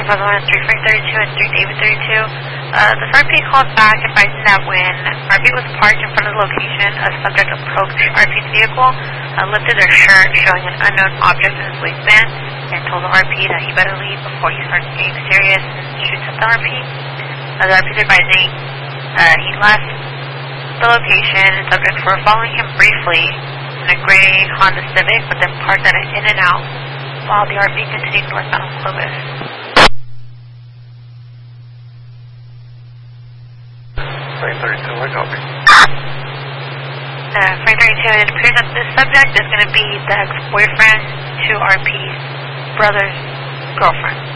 Brother 1, 3 Frank 32 and 3 David 32. The RP called back advising that when RP was parked in front of the location, a subject approached RP's vehicle, lifted their shirt showing an unknown object in his waistband, and told the RP that he better leave before he starts getting serious and shoots at the RP. The RP is advising he left the location and subjects were following him briefly in a gray Honda Civic, but then parked at an In-N-Out while the RP continued northbound on Clovis. Frank 32, I copy. Frank 32, it appears that this subject is going to be the ex-boyfriend to RP's brother's girlfriend.